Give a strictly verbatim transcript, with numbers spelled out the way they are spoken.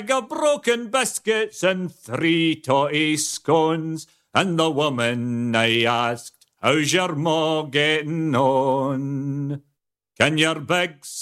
of broken biscuits and three totty scones. And the woman I asked, how's your ma getting on? Can your big